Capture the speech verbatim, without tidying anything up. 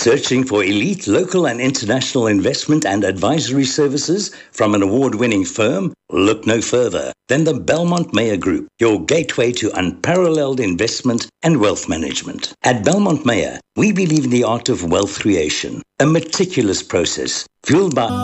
Searching for elite local and international investment and advisory services from an award-winning firm? Look no further than the Belmont Mayer Group, your gateway to unparalleled investment and wealth management. At Belmont Mayer, we believe in the art of wealth creation, a meticulous process fueled by